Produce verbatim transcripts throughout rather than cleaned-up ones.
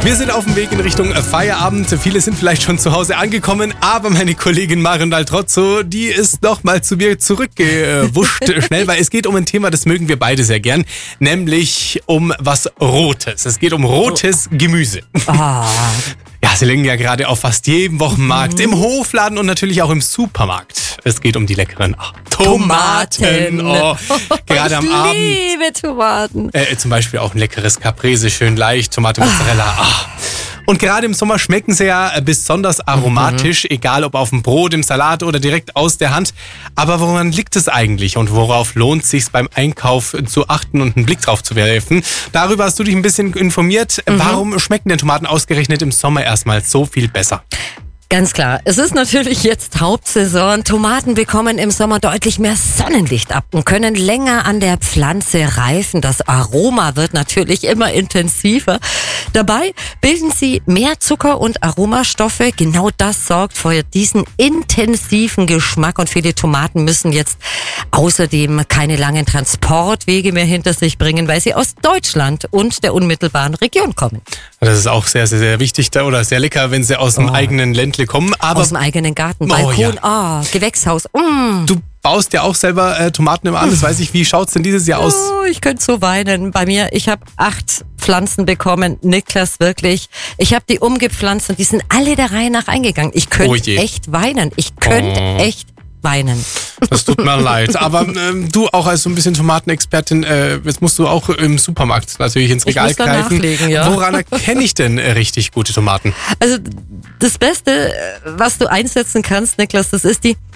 Wir sind auf dem Weg in Richtung Feierabend. Viele sind vielleicht schon zu Hause angekommen, aber meine Kollegin Marion Daltrozzo, die ist noch mal zu mir zurückgewuscht schnell, weil es geht um ein Thema, das mögen wir beide sehr gern, nämlich um was Rotes. Es geht um rotes Gemüse. Ah. Ja, sie liegen ja gerade auf fast jedem Wochenmarkt, im Hofladen und natürlich auch im Supermarkt. Es geht um die leckeren ach, Tomaten. Tomaten. Oh, gerade ich am Abend. Ich liebe Tomaten. Äh, zum Beispiel auch ein leckeres Caprese, schön leicht, Tomate Mozzarella. Ach. Und gerade im Sommer schmecken sie ja besonders aromatisch, mhm. egal ob auf dem Brot, im Salat oder direkt aus der Hand. Aber woran liegt es eigentlich und worauf lohnt es sich beim Einkauf zu achten und einen Blick drauf zu werfen? Darüber hast du dich ein bisschen informiert. Mhm. Warum schmecken denn Tomaten ausgerechnet im Sommer erstmal so viel besser? Ganz klar. Es ist natürlich jetzt Hauptsaison. Tomaten bekommen im Sommer deutlich mehr Sonnenlicht ab und können länger an der Pflanze reifen. Das Aroma wird natürlich immer intensiver. Dabei bilden sie mehr Zucker und Aromastoffe. Genau das sorgt für diesen intensiven Geschmack. Und viele Tomaten müssen jetzt außerdem keine langen Transportwege mehr hinter sich bringen, weil sie aus Deutschland und der unmittelbaren Region kommen. Das ist auch sehr, sehr, sehr wichtig oder sehr lecker, wenn sie aus dem oh. eigenen Ländle kommen. Aber aus dem eigenen Garten, Balkon, oh, ja. oh, Gewächshaus. Mm. Du baust ja auch selber äh, Tomaten immer an, das weiß ich. Wie schaut's denn dieses Jahr aus? Oh, ich könnte so weinen. Bei mir, ich habe acht Pflanzen bekommen. Niklas, wirklich. Ich habe die umgepflanzt und die sind alle der Reihe nach eingegangen. Ich könnte oh echt weinen. Ich könnte oh. echt weinen. Das tut mir leid. Aber ähm, du auch als so ein bisschen Tomatenexpertin, äh, jetzt musst du auch im Supermarkt natürlich ins Regal ich muss greifen. Nachlegen, ja. Woran erkenne ich denn äh, richtig gute Tomaten? Also das Beste, was du einsetzen kannst, Niklas, das ist die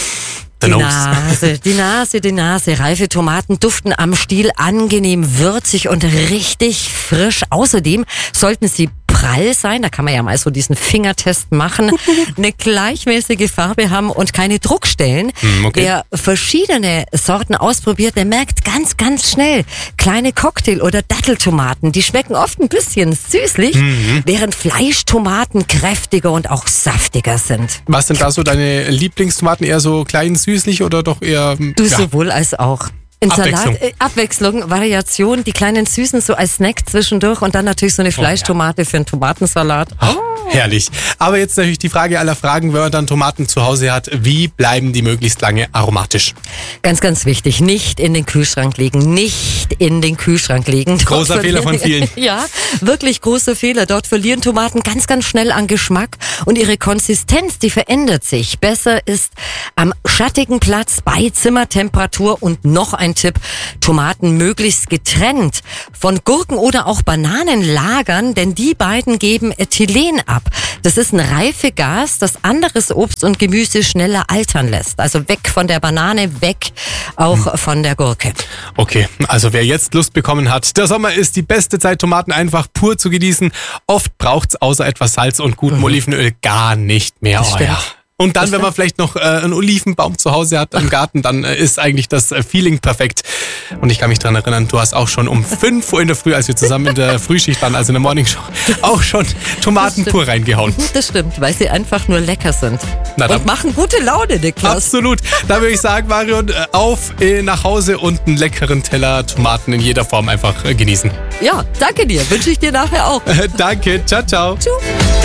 Die Nase, die Nase, die Nase. Reife Tomaten duften am Stiel angenehm würzig und richtig frisch. Außerdem sollten sie prall sein, da kann man ja mal so diesen Fingertest machen, eine gleichmäßige Farbe haben und keine Druckstellen. Mm, okay. Wer verschiedene Sorten ausprobiert, der merkt ganz, ganz schnell, kleine Cocktail- oder Datteltomaten, die schmecken oft ein bisschen süßlich, mhm. während Fleischtomaten kräftiger und auch saftiger sind. Was sind da so deine Lieblingstomaten? Eher so klein, süßlich oder doch eher... Du ja. sowohl als auch. In Abwechslung. Salat, äh, Abwechslung, Variation, die kleinen Süßen so als Snack zwischendurch und dann natürlich so eine Fleischtomate oh, ja. für einen Tomatensalat. Oh. Herrlich. Aber jetzt natürlich die Frage aller Fragen, wenn man dann Tomaten zu Hause hat, wie bleiben die möglichst lange aromatisch? Ganz, ganz wichtig, nicht in den Kühlschrank legen, nicht in den Kühlschrank legen. Dort großer Fehler von vielen. Ja, wirklich großer Fehler. Dort verlieren Tomaten ganz, ganz schnell an Geschmack und ihre Konsistenz, die verändert sich. Besser ist am schattigen Platz bei Zimmertemperatur und noch ein Tipp, Tomaten möglichst getrennt von Gurken oder auch Bananen lagern, denn die beiden geben Ethylen ab. Das ist ein Reifegas, das anderes Obst und Gemüse schneller altern lässt. Also weg von der Banane, weg auch hm. von der Gurke. Okay, also wer jetzt Lust bekommen hat, der Sommer ist die beste Zeit, Tomaten einfach pur zu genießen. Oft braucht's außer etwas Salz und gutem mhm. Olivenöl gar nicht mehr. Das oh, ja. Und dann, wenn man vielleicht noch äh, einen Olivenbaum zu Hause hat im Garten, dann äh, ist eigentlich das äh, Feeling perfekt. Und ich kann mich daran erinnern, du hast auch schon um fünf Uhr in der Früh, als wir zusammen in der Frühschicht waren, also in der Morningshow, auch schon Tomaten pur reingehauen. Das stimmt, weil sie einfach nur lecker sind. Na, und machen gute Laune, Niklas. Absolut. Da würde ich sagen, Marion, auf äh, nach Hause und einen leckeren Teller Tomaten in jeder Form einfach äh, genießen. Ja, danke dir. Wünsche ich dir nachher auch. Danke. Ciao, ciao. Tschüss.